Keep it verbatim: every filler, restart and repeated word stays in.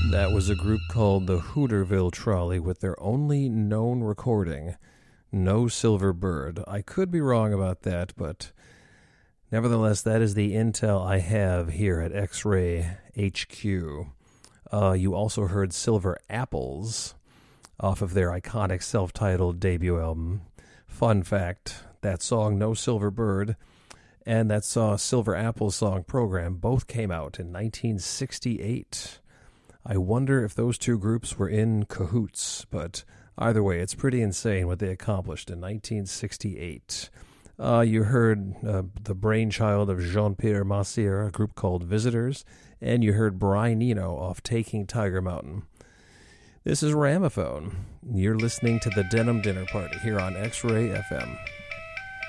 That was a group called the Hooterville Trolley with their only known recording, No Silver Bird. I could be wrong about that, but nevertheless, that is the intel I have here at X-Ray H Q. Uh, you also heard Silver Apples off of their iconic self-titled debut album. Fun fact, that song, No Silver Bird, and that saw Silver Apples song Program both came out in nineteen sixty-eight. I wonder if those two groups were in cahoots, but either way, it's pretty insane what they accomplished in nineteen sixty-eight. Uh, you heard uh, the brainchild of Jean-Pierre Massier, a group called Visitors, and you heard Brian Eno off Taking Tiger Mountain. This is Ramophone. You're listening to the Denim Dinner Party here on X-Ray F M.